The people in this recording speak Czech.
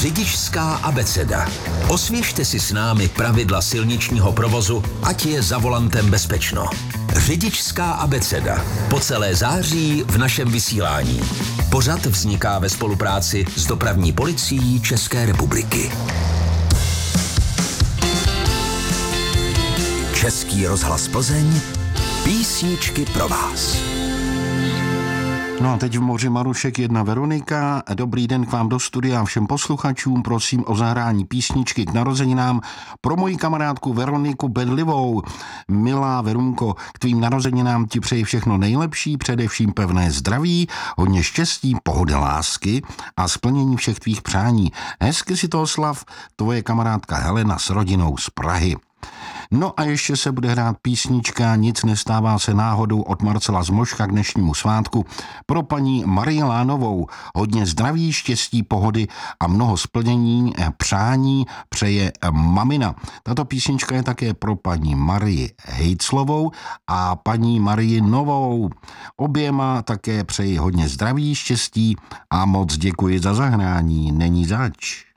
Řidičská abeceda. Osvěžte si s námi pravidla silničního provozu, ať je za volantem bezpečno. Řidičská abeceda. Po celé září v našem vysílání. Pořad vzniká ve spolupráci s Dopravní policií České republiky. Český rozhlas Plzeň. Písničky pro vás. No a teď v moři Marušek jedna Veronika. Dobrý den k vám do studia všem posluchačům. Prosím o zahrání písničky k narozeninám pro moji kamarádku Veroniku Bedlivou. Milá Verunko, k tvým narozeninám ti přeji všechno nejlepší, především pevné zdraví, hodně štěstí, pohody, lásky a splnění všech tvých přání. Hezky si to oslav, tvoje kamarádka Helena s rodinou z Prahy. No a ještě se bude hrát písnička Nic nestává se náhodou od Marcela Zmoška k dnešnímu svátku pro paní Marii Lánovou. Hodně zdraví, štěstí, pohody a mnoho splnění přání přeje mamina. Tato písnička je také pro paní Marii Hejclovou a paní Marii Novou. Oběma také přeji hodně zdraví, štěstí a moc děkuji za zahrání. Není zač.